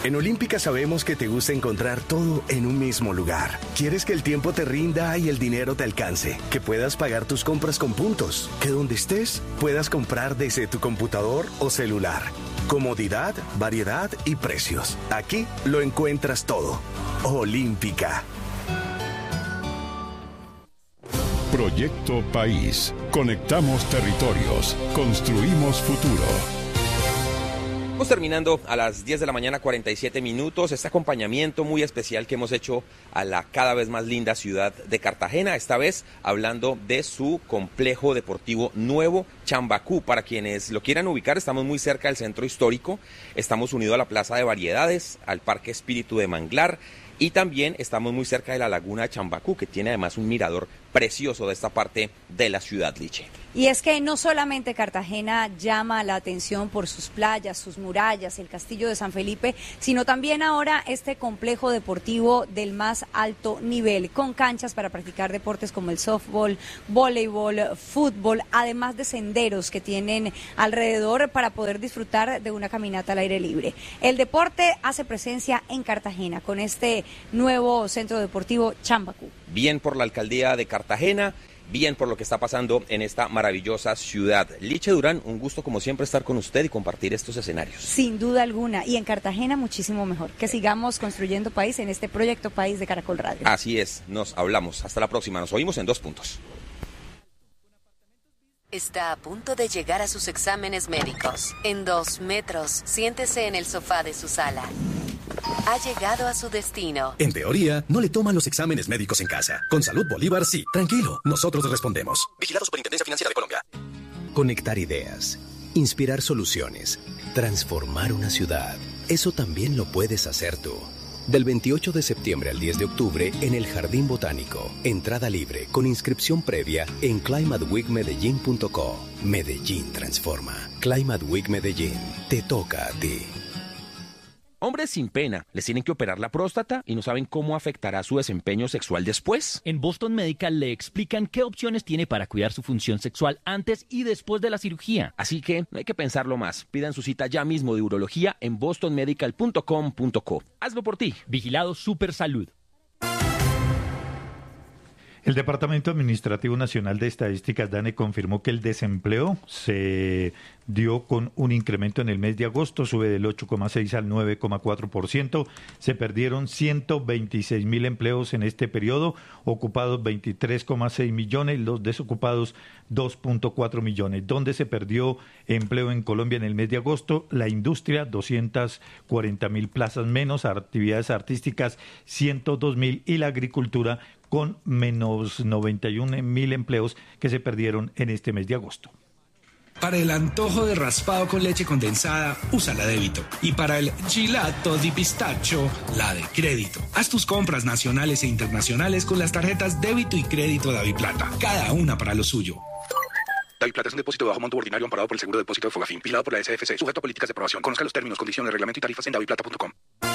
En Olímpica sabemos que te gusta encontrar todo en un mismo lugar. Quieres que el tiempo te rinda y el dinero te alcance, que puedas pagar tus compras con puntos, que donde estés puedas comprar desde tu computador o celular. Comodidad, variedad y precios. Aquí lo encuentras todo. Olímpica. Proyecto País. Conectamos territorios. Construimos futuro. Estamos terminando a las 10 de la mañana, 47 minutos, este acompañamiento muy especial que hemos hecho a la cada vez más linda ciudad de Cartagena, esta vez hablando de su complejo deportivo nuevo, Chambacú. Para quienes lo quieran ubicar, estamos muy cerca del centro histórico, estamos unidos a la Plaza de Variedades, al Parque Espíritu de Manglar, y también estamos muy cerca de la Laguna de Chambacú, que tiene además un mirador precioso de esta parte de la ciudad, Liche. Y es que no solamente Cartagena llama la atención por sus playas, sus murallas, el castillo de San Felipe, sino también ahora este complejo deportivo del más alto nivel, con canchas para practicar deportes como el softball, voleibol, fútbol, además de senderos que tienen alrededor para poder disfrutar de una caminata al aire libre. El deporte hace presencia en Cartagena con este nuevo centro deportivo Chambacú. Bien por la alcaldía de Cartagena, bien por lo que está pasando en esta maravillosa ciudad. Liche Durán, un gusto como siempre estar con usted y compartir estos escenarios. Sin duda alguna, y en Cartagena muchísimo mejor. Que sigamos construyendo país en este proyecto País de Caracol Radio. Así es, nos hablamos. Hasta la próxima, nos oímos en 2 puntos. Está a punto de llegar a sus exámenes médicos. En 2 metros, siéntese en el sofá de su sala. Ha llegado a su destino. En teoría, no le toman los exámenes médicos en casa. Con Salud Bolívar, sí. Tranquilo, nosotros respondemos. Vigilado Superintendencia Financiera de Colombia. Conectar ideas, inspirar soluciones, transformar una ciudad. Eso también lo puedes hacer tú. Del 28 de septiembre al 10 de octubre en el Jardín Botánico. Entrada libre, con inscripción previa en climateweekmedellin.co. Medellín transforma. Climate Week Medellín. Te toca a ti. Hombres sin pena, les tienen que operar la próstata y no saben cómo afectará su desempeño sexual después. En Boston Medical le explican qué opciones tiene para cuidar su función sexual antes y después de la cirugía. Así que no hay que pensarlo más. Pidan su cita ya mismo de urología en bostonmedical.com.co. Hazlo por ti. Vigilado Supersalud. El Departamento Administrativo Nacional de Estadísticas, DANE, confirmó que el desempleo se dio con un incremento en el mes de agosto, sube del 8,6 al 9,4%. Se perdieron 126.000 empleos en este periodo, ocupados 23,6 millones, los desocupados 2,4 millones. ¿Dónde se perdió empleo en Colombia en el mes de agosto? La industria, 240.000 plazas menos, actividades artísticas, 102.000 y la agricultura, con menos 91.000 empleos que se perdieron en este mes de agosto. Para el antojo de raspado con leche condensada, usa la débito. Y para el gelato di pistacho, la de crédito. Haz tus compras nacionales e internacionales con las tarjetas débito y crédito Daviplata. Cada una para lo suyo. Daviplata es un depósito de bajo monto ordinario amparado por el Seguro de Depósito de Fogafín, vigilado por la SFC, sujeto a políticas de aprobación. Conozca los términos, condiciones, reglamento y tarifas en daviplata.com.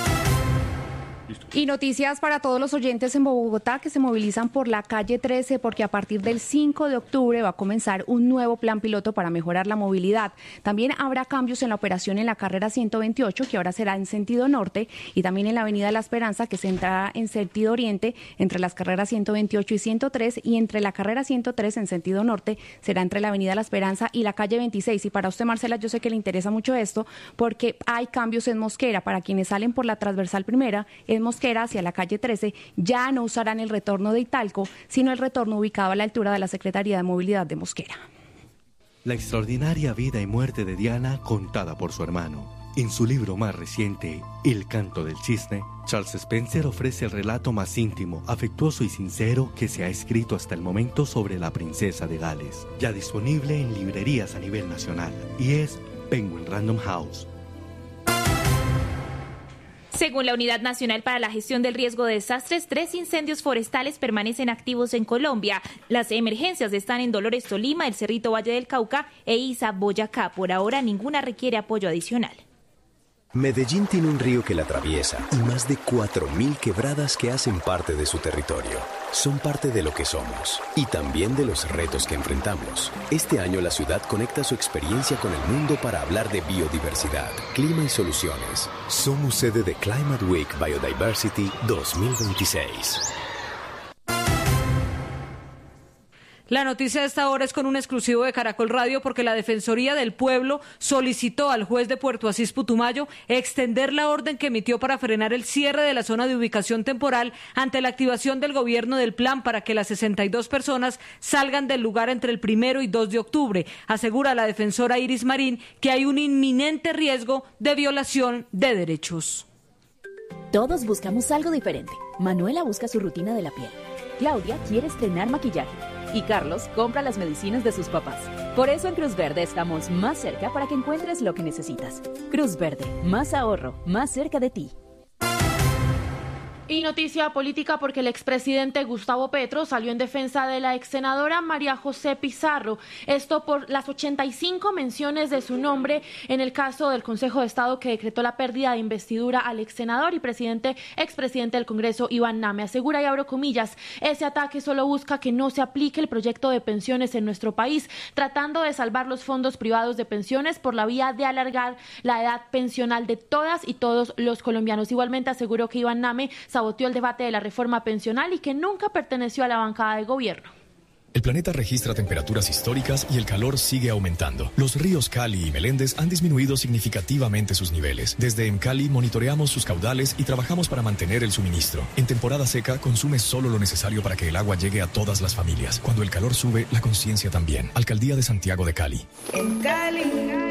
Y noticias para todos los oyentes en Bogotá que se movilizan por la calle 13 porque a partir del 5 de octubre va a comenzar un nuevo plan piloto para mejorar la movilidad. También habrá cambios en la operación en la carrera 128, que ahora será en sentido norte, y también en la avenida La Esperanza, que se entrará en sentido oriente entre las carreras 128 y 103, y entre la carrera 103 en sentido norte será entre la avenida La Esperanza y la calle 26. Y para usted, Marcela, yo sé que le interesa mucho esto porque hay cambios en Mosquera. Para quienes salen por la transversal primera, en Mosquera hacia la calle 13, ya no usarán el retorno de Italco, sino el retorno ubicado a la altura de la Secretaría de Movilidad de Mosquera. La extraordinaria vida y muerte de Diana contada por su hermano. En su libro más reciente, El canto del cisne, Charles Spencer ofrece el relato más íntimo, afectuoso y sincero que se ha escrito hasta el momento sobre la princesa de Gales. Ya disponible en librerías a nivel nacional, y es Penguin Random House. Según la Unidad Nacional para la Gestión del Riesgo de Desastres, 3 incendios forestales permanecen activos en Colombia. Las emergencias están en Dolores, Tolima, El Cerrito, Valle del Cauca e Isa, Boyacá. Por ahora, ninguna requiere apoyo adicional. Medellín tiene un río que la atraviesa y más de 4.000 quebradas que hacen parte de su territorio. Son parte de lo que somos y también de los retos que enfrentamos. Este año la ciudad conecta su experiencia con el mundo para hablar de biodiversidad, clima y soluciones. Somos sede de Climate Week Biodiversity 2026. La noticia de esta hora es con un exclusivo de Caracol Radio porque la Defensoría del Pueblo solicitó al juez de Puerto Asís Putumayo extender la orden que emitió para frenar el cierre de la zona de ubicación temporal ante la activación del gobierno del plan para que las 62 personas salgan del lugar entre el 1 y 2 de octubre. Asegura la defensora Iris Marín que hay un inminente riesgo de violación de derechos. Todos buscamos algo diferente. Manuela busca su rutina de la piel. Claudia quiere estrenar maquillaje. Y Carlos compra las medicinas de sus papás. Por eso en Cruz Verde estamos más cerca para que encuentres lo que necesitas. Cruz Verde, más ahorro, más cerca de ti. Y noticia política porque el expresidente Gustavo Petro salió en defensa de la exsenadora María José Pizarro. Esto por las 85 menciones de su nombre en el caso del Consejo de Estado que decretó la pérdida de investidura al exsenador y expresidente del Congreso Iván Name. Asegura, y abro comillas, ese ataque solo busca que no se aplique el proyecto de pensiones en nuestro país, tratando de salvar los fondos privados de pensiones por la vía de alargar la edad pensional de todas y todos los colombianos. Igualmente aseguró que Iván Name saboteó el debate de la reforma pensional y que nunca perteneció a la bancada de gobierno. El planeta registra temperaturas históricas y el calor sigue aumentando. Los ríos Cali y Meléndez han disminuido significativamente sus niveles. Desde EMCALI monitoreamos sus caudales y trabajamos para mantener el suministro. En temporada seca, consume solo lo necesario para que el agua llegue a todas las familias. Cuando el calor sube, la conciencia también. Alcaldía de Santiago de Cali. En Cali.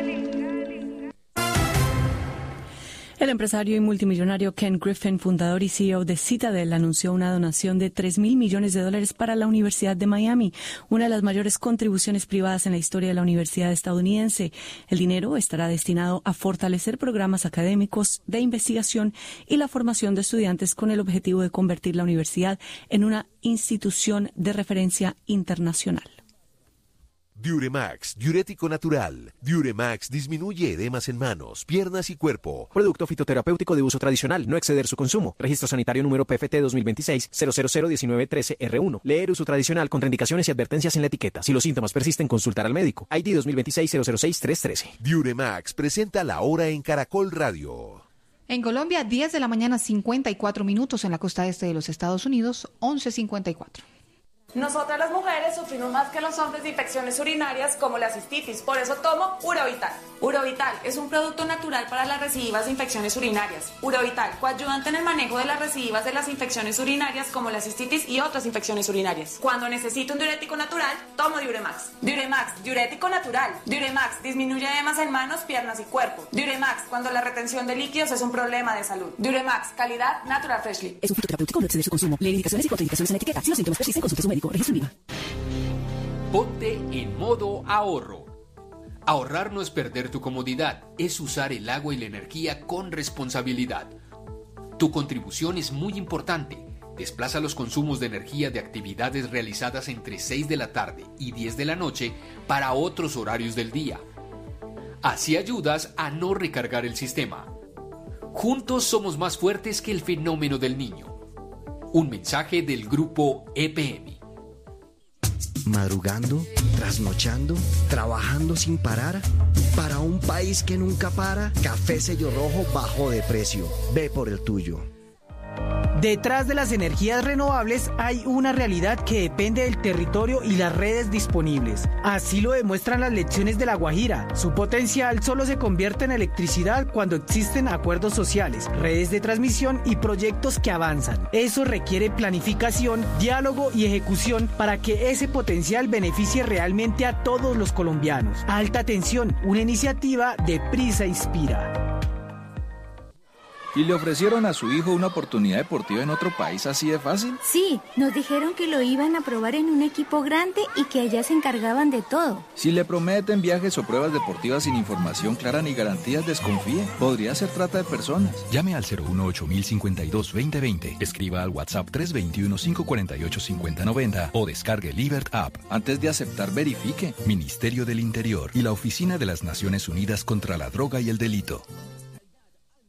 El empresario y multimillonario Ken Griffin, fundador y CEO de Citadel, anunció una donación de $3.000 millones para la Universidad de Miami, una de las mayores contribuciones privadas en la historia de la universidad estadounidense. El dinero estará destinado a fortalecer programas académicos de investigación y la formación de estudiantes con el objetivo de convertir la universidad en una institución de referencia internacional. Diuremax, diurético natural. Diuremax disminuye edemas en manos, piernas y cuerpo. Producto fitoterapéutico de uso tradicional, no exceder su consumo. Registro sanitario número PFT 2026-0001913R1. Leer uso tradicional, contraindicaciones y advertencias en la etiqueta. Si los síntomas persisten, consultar al médico. ID 2026-006-313. Diuremax presenta la hora en Caracol Radio. En Colombia, 10 de la mañana, 54 minutos. En la costa este de los Estados Unidos, 11:54. Nosotras las mujeres sufrimos más que los hombres de infecciones urinarias como la cistitis, por eso tomo Urovital. Urovital es un producto natural para las recidivas de infecciones urinarias. Urovital, coadyuvante en el manejo de las recidivas de las infecciones urinarias como la cistitis y otras infecciones urinarias. Cuando necesito un diurético natural, tomo Diuremax. Diuremax, diurético natural. Diuremax disminuye edemas en manos, piernas y cuerpo. Diuremax, cuando la retención de líquidos es un problema de salud. Diuremax, calidad Natural Freshly. Es un fitoterapéutico, no exceder su consumo. Leer indicaciones y contraindicaciones en la etiqueta. Si los síntomas persisten, consulte a su médico. Registro IVA. Ponte en modo ahorro. Ahorrar no es perder tu comodidad, es usar el agua y la energía con responsabilidad. Tu contribución es muy importante. Desplaza los consumos de energía de actividades realizadas entre 6 de la tarde y 10 de la noche para otros horarios del día. Así ayudas a no recargar el sistema. Juntos somos más fuertes que el fenómeno del niño. Un mensaje del grupo EPM. Madrugando, trasnochando, trabajando sin parar. Para un país que nunca para, Café Sello Rojo bajó de precio. Ve por el tuyo. Detrás de las energías renovables hay una realidad que depende del territorio y las redes disponibles. Así lo demuestran las lecciones de La Guajira. Su potencial solo se convierte en electricidad cuando existen acuerdos sociales, redes de transmisión y proyectos que avanzan. Eso requiere planificación, diálogo y ejecución para que ese potencial beneficie realmente a todos los colombianos. Alta Tensión, una iniciativa de Prisa Inspira. ¿Y le ofrecieron a su hijo una oportunidad deportiva en otro país así de fácil? Sí, nos dijeron que lo iban a probar en un equipo grande y que allá se encargaban de todo. Si le prometen viajes o pruebas deportivas sin información clara ni garantías, desconfíe. Podría ser trata de personas. Llame al 018-052-2020. Escriba al WhatsApp 321-548-5090 o descargue el Libert App. Antes de aceptar, verifique. Ministerio del Interior y la Oficina de las Naciones Unidas contra la Droga y el Delito.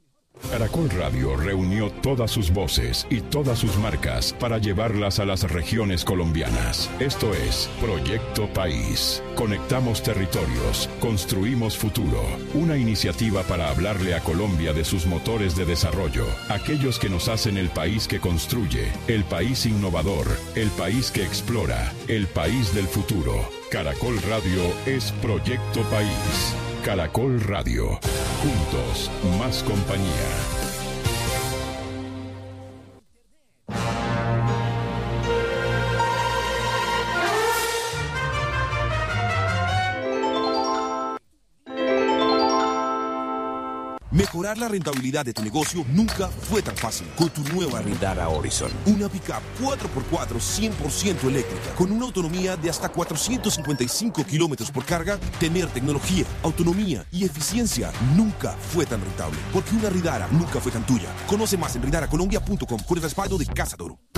Caracol Radio reunió todas sus voces y todas sus marcas para llevarlas a las regiones colombianas. Esto es Proyecto País. Conectamos territorios, construimos futuro. Una iniciativa para hablarle a Colombia de sus motores de desarrollo, aquellos que nos hacen el país que construye, el país innovador, el país que explora, el país del futuro. Caracol Radio es Proyecto País. Caracol Radio. Juntos, más compañía. Mejorar la rentabilidad de tu negocio nunca fue tan fácil. Con tu nueva Rendara Horizon. Una pickup 4x4 100% eléctrica. Con una autonomía de hasta 455 kilómetros por carga. Tener tecnología, autonomía y eficiencia nunca fue tan rentable. Porque una Rendara nunca fue tan tuya. Conoce más en rendaracolombia.com con el respaldo de Casa Toro.